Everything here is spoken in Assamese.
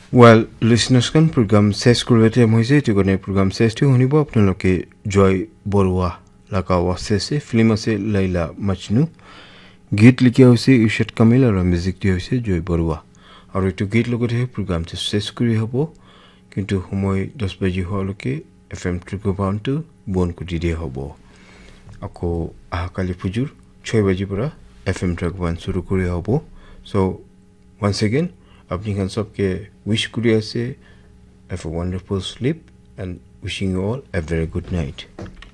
Well, listeners kan program ses kurwete moise to gone program ses to honibo apnaloke Joy Borua laka wasese film ase Laila Majnu গীত লিখিয়া হৈছে ইশাত কামিল আৰু মিউজিক দিয়া হৈছে জয় বৰুৱা আৰু এটো গীত লগতে প্ৰগ্ৰামটো শেষ কৰি হ'ব কিন্তু সময় 10 বাজি হলকে এফএম ট্ৰিকোপাউণ্টটো বন কৰি দিয়া হ'ব আকৌ আহাকালি ফুজুৰ 6 বাজি পৰা এফএম ট্ৰিকোপাউণ্ট শুরু কৰি হ'ব সো once again আপনি খান সবকে উইশ কৰি আছে have a wonderful sleep and wishing you all a very good night